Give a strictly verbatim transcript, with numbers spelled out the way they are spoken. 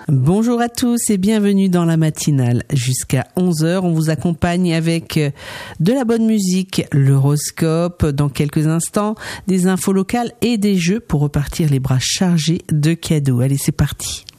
Bonjour à tous et bienvenue dans la matinale. Jusqu'à onze heures, on vous accompagne avec de la bonne musique, l'horoscope, dans quelques instants, des infos locales et des jeux pour repartir les bras chargés de cadeaux. Allez, c'est parti.